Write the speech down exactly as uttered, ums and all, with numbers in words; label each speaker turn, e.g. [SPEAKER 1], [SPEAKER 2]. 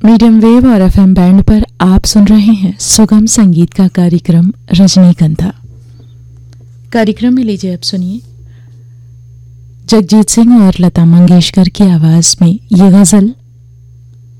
[SPEAKER 1] Medium wave और FM band पर आप सुन रहे हैं सुगम संगीत का कार्यक्रम रजनीगंधा। कार्यक्रम में लीजिए अब सुनिए जगजीत सिंह और लता मंगेशकर की आवाज में ये गजल